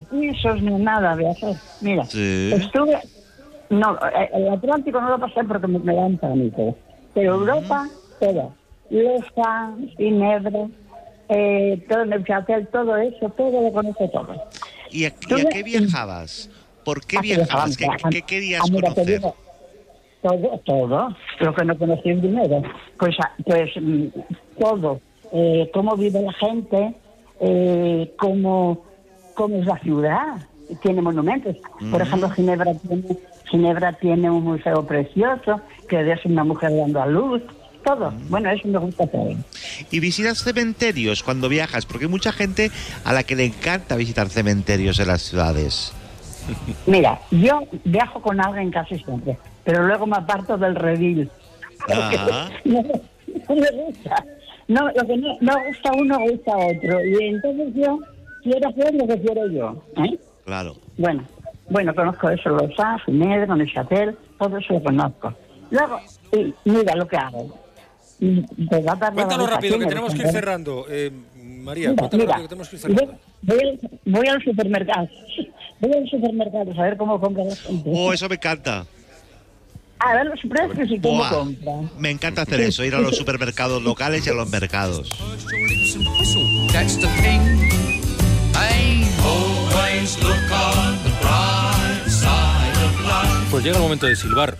pisos ni nada de hacer. Mira, Sí. estuve... No, el Atlántico no lo pasé porque me da un pánico. Pero Europa, todo. Leza, Ginebra, todo Neuchâtel, todo eso, todo lo conozco todo. ¿Y a qué viajabas? ¿Por qué viajabas? ¿Qué querías mira, te conocer? digo, todo, lo que no conocí en dinero. Pues todo. Cómo vive la gente, cómo es la ciudad. Tiene monumentos. Por ejemplo, Ginebra tiene un museo precioso, que es una mujer dando a luz. Todo. Bueno, eso me gusta todo. ¿Y visitas cementerios cuando viajas? Porque hay mucha gente a la que le encanta visitar cementerios en las ciudades. Mira, yo viajo con alguien casi siempre, pero luego me aparto del redil. Ajá. No me gusta. No, lo que no gusta uno, gusta otro. Y entonces yo quiero hacer lo que quiero yo. Claro. Bueno, conozco eso, Lausanne, Ginebra, Neuchâtel, todo eso lo conozco. Luego, mira lo que hago. Cuéntalo rápido, que tenemos que ir cerrando. María, cuéntalo rápido, que tenemos que ir cerrando. Voy al supermercado. Voy al supermercado a ver cómo compra la gente. Oh, eso me encanta. A ver los precios y cómo compra. Me encanta hacer eso, ir a los supermercados locales y a los mercados. Pues llega el momento de silbar.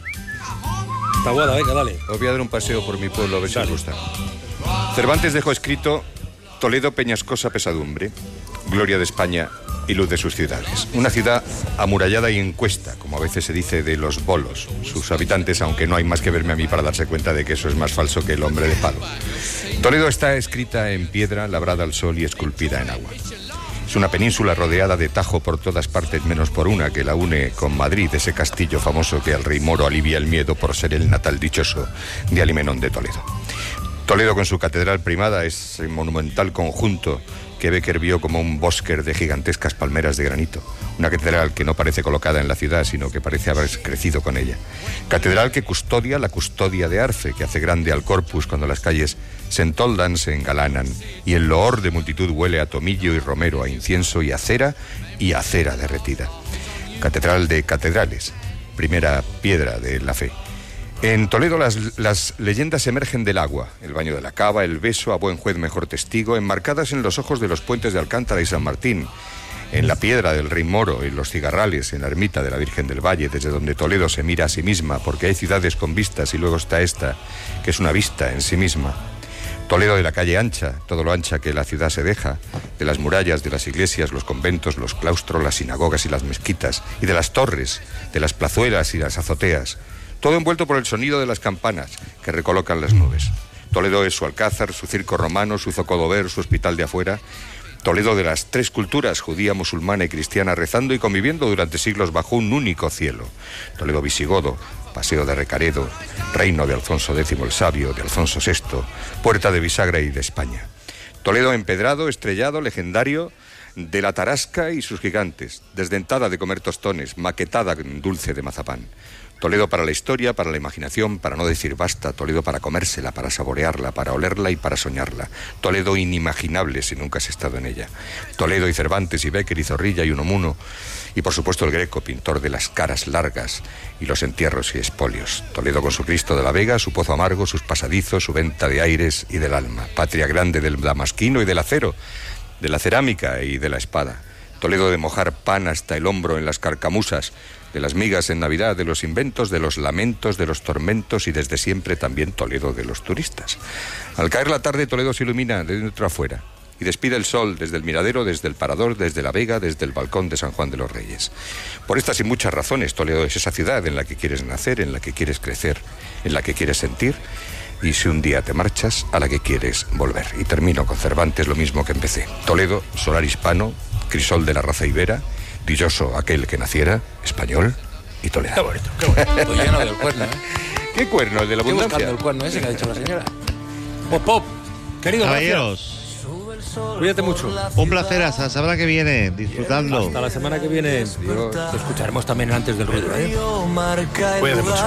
Taboada, venga, dale. Os voy a dar un paseo por mi pueblo, a ver si os gusta. Cervantes dejó escrito: Toledo, peñascosa pesadumbre, gloria de España y luz de sus ciudades. Una ciudad amurallada y encuesta, como a veces se dice de los bolos, sus habitantes, aunque no hay más que verme a mí para darse cuenta de que eso es más falso que el hombre de palo. Toledo está escrita en piedra, labrada al sol y esculpida en agua. Es una península rodeada de tajo por todas partes menos por una, que la une con Madrid, ese castillo famoso que al rey moro alivia el miedo por ser el natal dichoso de Alimenón de Toledo. Toledo, con su catedral primada, es el monumental conjunto que Becker vio como un bosque de gigantescas palmeras de granito. Una catedral que no parece colocada en la ciudad, sino que parece haber crecido con ella. Catedral que custodia la custodia de Arfe, que hace grande al corpus cuando las calles se entoldan, se engalanan, y el loor de multitud huele a tomillo y romero, a incienso y a cera derretida. Catedral de catedrales, primera piedra de la fe. En Toledo las leyendas emergen del agua, el baño de la cava, el beso, a buen juez mejor testigo, enmarcadas en los ojos de los puentes de Alcántara y San Martín, en la piedra del rey moro, en los cigarrales, en la ermita de la Virgen del Valle, desde donde Toledo se mira a sí misma, porque hay ciudades con vistas y luego está esta, que es una vista en sí misma. Toledo de la calle ancha, todo lo ancha que la ciudad se deja, de las murallas, de las iglesias, los conventos, los claustros, las sinagogas y las mezquitas, y de las torres, de las plazuelas y las azoteas. Todo envuelto por el sonido de las campanas que recolocan las nubes. Toledo es su alcázar, su circo romano, su zocodover, su hospital de afuera. Toledo de las tres culturas, judía, musulmana y cristiana, rezando y conviviendo durante siglos bajo un único cielo. Toledo visigodo, paseo de Recaredo, reino de Alfonso X el Sabio, de Alfonso VI, puerta de bisagra y de España. Toledo empedrado, estrellado, legendario, de la tarasca y sus gigantes, desdentada de comer tostones, maquetada en dulce de mazapán. Toledo para la historia, para la imaginación, para no decir basta. Toledo para comérsela, para saborearla, para olerla y para soñarla. Toledo inimaginable si nunca has estado en ella. Toledo y Cervantes y Becker y Zorrilla y Unamuno. Y por supuesto el Greco, pintor de las caras largas y los entierros y expolios. Toledo con su Cristo de la Vega, su pozo amargo, sus pasadizos, su venta de aires y del alma. Patria grande del damasquino y del acero, de la cerámica y de la espada. Toledo de mojar pan hasta el hombro en las carcamusas, de las migas en Navidad, de los inventos, de los lamentos, de los tormentos y desde siempre también Toledo de los turistas. Al caer la tarde Toledo se ilumina de dentro a fuera y despide el sol desde el miradero, desde el parador, desde la vega, desde el balcón de San Juan de los Reyes. Por estas y muchas razones Toledo es esa ciudad en la que quieres nacer, en la que quieres crecer, en la que quieres sentir, y si un día te marchas, a la que quieres volver. Y termino con Cervantes lo mismo que empecé. Toledo, solar hispano, crisol de la raza ibera, dichoso aquel que naciera, español y toledano. Qué bonito, qué bonito. Estoy lleno del cuerno, ¿eh? ¿Qué cuerno? ¿El de la Estoy abundancia? buscando el cuerno ese que ha dicho la señora. Pop, pop. Querido, Caballeros, cuídate mucho. un placer, hasta la semana que viene, disfrutando. Hasta la semana que viene. Te escucharemos también antes del ruido, ¿eh? Cuídate mucho.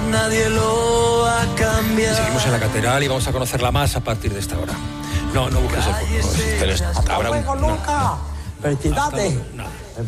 Y seguimos en la catedral y vamos a conocerla más a partir de esta hora. No busques el cuerno. Habrá un... ¡Felicidades! No.